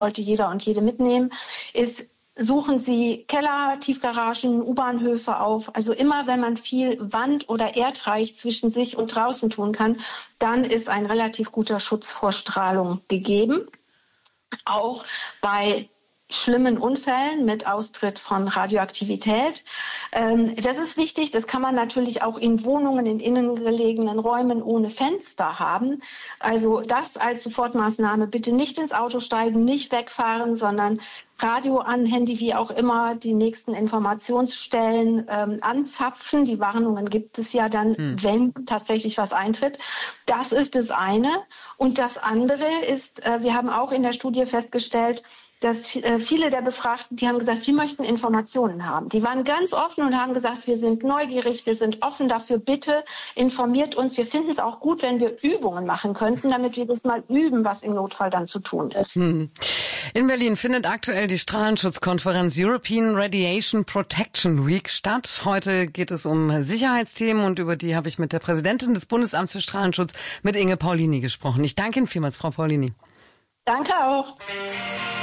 sollte jeder und jede mitnehmen, ist: Suchen Sie Keller, Tiefgaragen, U-Bahnhöfe auf. Also immer, wenn man viel Wand- oder Erdreich zwischen sich und draußen tun kann, dann ist ein relativ guter Schutz vor Strahlung gegeben. Auch bei schlimmen Unfällen mit Austritt von Radioaktivität. Das ist wichtig. Das kann man natürlich auch in Wohnungen, in innen gelegenen Räumen ohne Fenster haben. Also das als Sofortmaßnahme: Bitte nicht ins Auto steigen, nicht wegfahren, sondern Radio an, Handy, wie auch immer, die nächsten Informationsstellen anzapfen. Die Warnungen gibt es ja dann, wenn tatsächlich was eintritt. Das ist das eine. Und das andere ist, wir haben auch in der Studie festgestellt, dass viele der Befragten, die haben gesagt, sie möchten Informationen haben. Die waren ganz offen und haben gesagt, wir sind neugierig, wir sind offen dafür, bitte informiert uns. Wir finden es auch gut, wenn wir Übungen machen könnten, damit wir das mal üben, was im Notfall dann zu tun ist. In Berlin findet aktuell die Strahlenschutzkonferenz European Radiation Protection Week statt. Heute geht es um Sicherheitsthemen und über die habe ich mit der Präsidentin des Bundesamts für Strahlenschutz, mit Inge Paulini, gesprochen. Ich danke Ihnen vielmals, Frau Paulini. Danke auch.